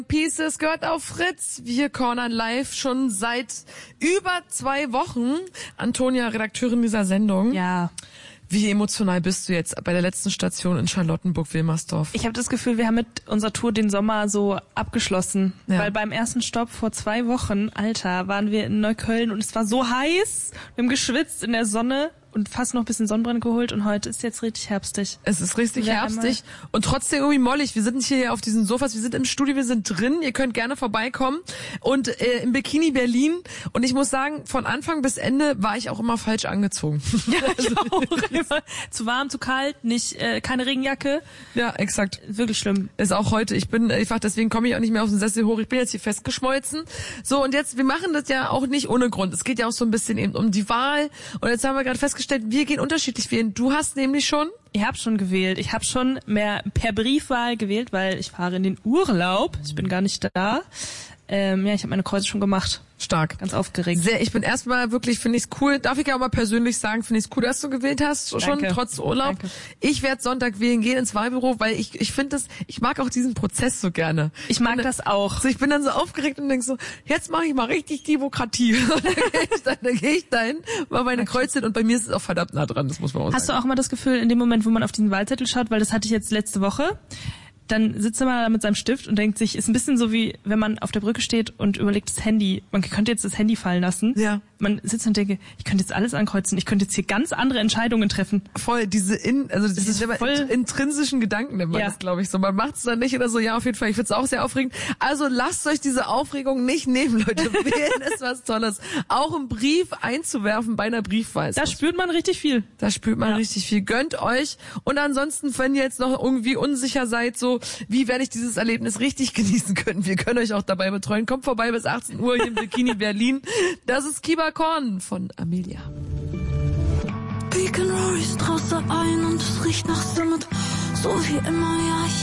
Pieces gehört auf Fritz. Wir cornern live schon seit über 2 Wochen. Antonia, Redakteurin dieser Sendung. Ja. Wie emotional bist du jetzt bei der letzten Station in Charlottenburg-Wilmersdorf? Ich habe das Gefühl, wir haben mit unserer Tour den Sommer so abgeschlossen. Ja. Weil beim ersten Stopp vor 2 Wochen, Alter, waren wir in Neukölln und es war so heiß. Wir haben geschwitzt in der Sonne und fast noch ein bisschen Sonnenbrand geholt und heute ist jetzt richtig herbstig. Es ist richtig herbstig und trotzdem irgendwie mollig. Wir sind nicht hier auf diesen Sofas, wir sind im Studio, wir sind drin. Ihr könnt gerne vorbeikommen und im Bikini Berlin. Und ich muss sagen, von Anfang bis Ende war ich auch immer falsch angezogen. Ja, ich auch. Immer zu warm, zu kalt, nicht keine Regenjacke. Ja, exakt. Wirklich schlimm. Ist auch heute. Ich bin einfach, deswegen komme ich auch nicht mehr auf den Sessel hoch. Ich bin jetzt hier festgeschmolzen. So, und jetzt, wir machen das ja auch nicht ohne Grund. Es geht ja auch so ein bisschen eben um die Wahl. Und jetzt haben wir gerade festgestellt, wir gehen unterschiedlich wählen. Du hast nämlich schon... Ich habe schon gewählt. Ich habe schon mehr per Briefwahl gewählt, weil ich fahre in den Urlaub. Ich bin gar nicht da. Ja, ich habe meine Kreuze schon gemacht. Stark. Ganz aufgeregt. Sehr, ich bin erstmal wirklich, finde ich es cool. Darf ich ja auch mal persönlich sagen, finde ich es cool, dass du gewählt hast, schon Danke. trotz Urlaub. Danke. Ich werde Sonntag wählen gehen ins Wahlbüro, weil ich finde das, ich mag auch diesen Prozess so gerne. Ich mag das auch. Also ich bin dann so aufgeregt und denk so, jetzt mache ich mal richtig Demokratie. Und dann gehe ich dahin, mal meine Kreuze hin und bei mir ist es auch verdammt nah dran, das muss man auch sagen. Hast du auch mal das Gefühl, in dem Moment, wo man auf diesen Wahlzettel schaut, weil das hatte ich jetzt letzte Woche, dann sitzt man da mit seinem Stift und denkt sich, ist ein bisschen so wie, wenn man auf der Brücke steht und überlegt das Handy, man könnte jetzt das Handy fallen lassen. Ja. Man sitzt und denkt, ich könnte jetzt alles ankreuzen, ich könnte jetzt hier ganz andere Entscheidungen treffen. Voll, diese intrinsischen Gedanken nennt man das, glaube ich, so. Man macht es dann nicht oder so, ja, auf jeden Fall, ich find's auch sehr aufregend. Also lasst euch diese Aufregung nicht nehmen, Leute. Wählen ist was Tolles. Auch einen Brief einzuwerfen bei einer Briefwahl. Da spürt man richtig viel. Da spürt man richtig viel. Gönnt euch. Und ansonsten, wenn ihr jetzt noch irgendwie unsicher seid, so, wie werde ich dieses Erlebnis richtig genießen können? Wir können euch auch dabei betreuen. Kommt vorbei bis 18 Uhr hier im Bikini Berlin. Das ist Kiba Korn von Amelia. Beacon Rory Straße ein und es riecht nach Summit. So wie immer, ja,